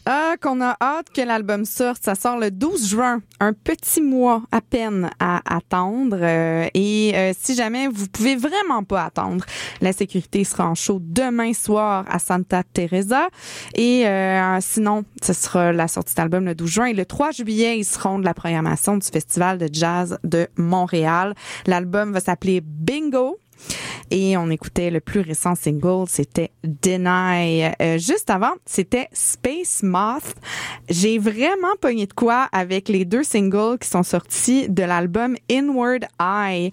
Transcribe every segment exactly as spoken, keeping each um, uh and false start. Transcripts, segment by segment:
Ah, qu'on a hâte que l'album sorte. Ça sort le douze juin. Un petit mois à peine à attendre. Euh, et euh, si jamais vous pouvez vraiment pas attendre, la sécurité sera en show demain soir à Santa Teresa. Et euh, sinon, ce sera la sortie d'album le douze juin. Et le trois juillet, ils seront de la programmation du Festival de jazz de Montréal. L'album va s'appeler Bingo. Et on écoutait le plus récent single, c'était Deny. Euh, juste avant, c'était Space Moth. J'ai vraiment pogné de quoi avec les deux singles qui sont sortis de l'album Inward Eye.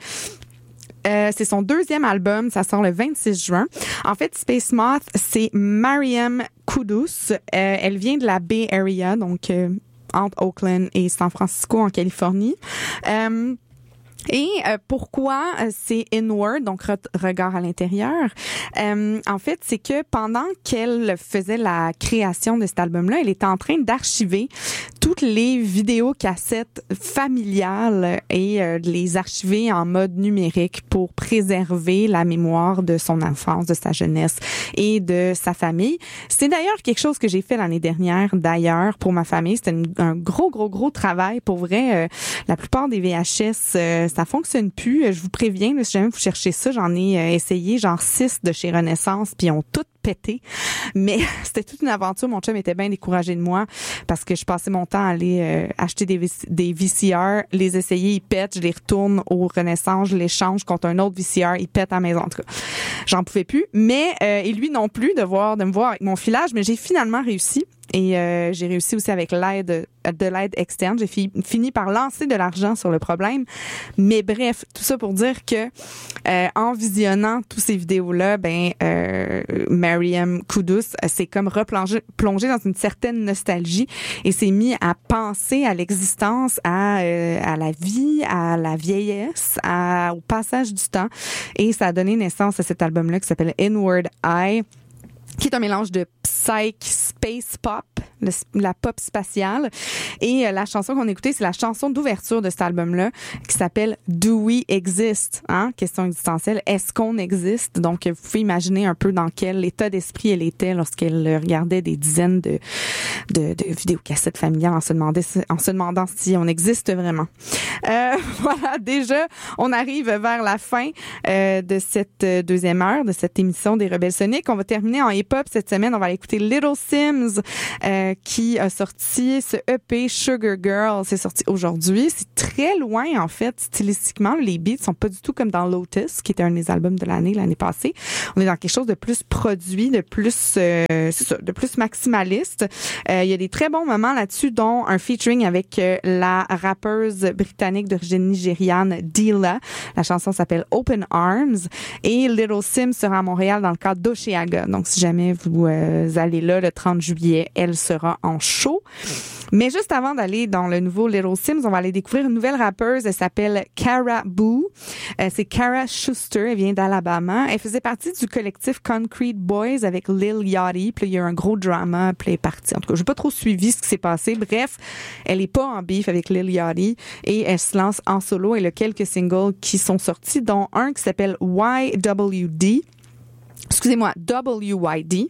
Euh, c'est son deuxième album, ça sort le vingt-six juin. En fait, Space Moth, c'est Mariam Kudus. Euh, elle vient de la Bay Area, donc euh, entre Oakland et San Francisco en Californie. Euh, Et euh, pourquoi c'est inward, donc re- regard à l'intérieur? Euh, en fait, c'est que pendant qu'elle faisait la création de cet album-là, elle était en train d'archiver toutes les vidéocassettes familiales et euh, de les archiver en mode numérique pour préserver la mémoire de son enfance, de sa jeunesse et de sa famille. C'est d'ailleurs quelque chose que j'ai fait l'année dernière, d'ailleurs, pour ma famille. C'était une, un gros, gros, gros travail. Pour vrai, euh, la plupart des V H S... Euh, ça fonctionne plus. Je vous préviens, là, si jamais vous cherchez ça, j'en ai euh, essayé genre six de chez Renaissance, puis ils ont toutes pété. Mais c'était toute une aventure. Mon chum était bien découragé de moi parce que je passais mon temps à aller euh, acheter des, des V C R, les essayer, ils pètent, je les retourne au Renaissance, je les change contre un autre V C R, ils pètent à la maison. En tout cas, j'en pouvais plus. Mais, euh, et lui non plus, de voir, de me voir avec mon filage, mais j'ai finalement réussi. Et euh, j'ai réussi aussi avec l'aide de l'aide externe. J'ai fi- fini par lancer de l'argent sur le problème. Mais bref, tout ça pour dire que euh, en visionnant tous ces vidéos-là, ben euh, Mariam Kudus s'est comme replongée plongée dans une certaine nostalgie et s'est mis à penser à l'existence, à euh, à la vie, à la vieillesse, à, au passage du temps. Et ça a donné naissance à cet album-là qui s'appelle Inward Eye, qui est un mélange de psych, space pop, le, la pop spatiale. Et euh, la chanson qu'on a écoutée, c'est la chanson d'ouverture de cet album-là, qui s'appelle Do We Exist? Hein? Question existentielle. Est-ce qu'on existe? Donc, vous pouvez imaginer un peu dans quel état d'esprit elle était lorsqu'elle regardait des dizaines de, de, de vidéocassettes familiales en se, demandait, en se demandant si on existe vraiment. Euh, voilà, déjà, on arrive vers la fin euh, de cette deuxième heure, de cette émission des Rebelles Soniques. On va terminer en hip-hop cette semaine. On va aller écouter Little Sims euh, qui a sorti ce E P Sugar Girl. C'est sorti aujourd'hui. C'est très loin, en fait, stylistiquement. Les beats sont pas du tout comme dans Lotus, qui était un des albums de l'année, l'année passée. On est dans quelque chose de plus produit, de plus, euh, c'est ça, de plus maximaliste. Euh, il y a des très bons moments là-dessus, dont un featuring avec euh, la rappeuse britannique d'origine nigériane, Dilla. La chanson s'appelle Open Arms. Et Little Sims sera à Montréal dans le cadre d'Oceaga. Donc, si jamais vous euh, allez là le trente juillet, elle sera en show. Mais juste avant d'aller dans le nouveau Little Sims, on va aller découvrir une nouvelle rappeuse. Elle s'appelle Cara Boo. Euh, c'est Cara Schuster. Elle vient d'Alabama. Elle faisait partie du collectif Concrete Boys avec Lil Yachty. Puis il y a eu un gros drama. Puis elle est partie. En tout cas, j'ai pas trop suivi ce qui s'est passé. Bref, elle est pas en beef avec Lil Yachty et elle se lance en solo. Elle a quelques singles qui sont sortis, dont un qui s'appelle Y W D. Excusez-moi, W Y D.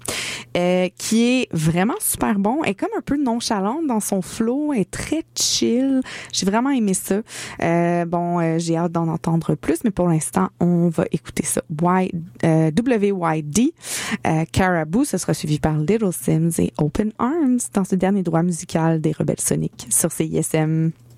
Euh, qui est vraiment super bon. Elle est comme un peu nonchalante dans son flow. Elle est très chill. J'ai vraiment aimé ça. Euh, bon, euh, j'ai hâte d'en entendre plus, mais pour l'instant, on va écouter ça. Y, euh, W Y D, euh, Caraboo, ce sera suivi par Little Sims et Open Arms dans ce dernier droit musical des Rebelles Soniques sur C I S M.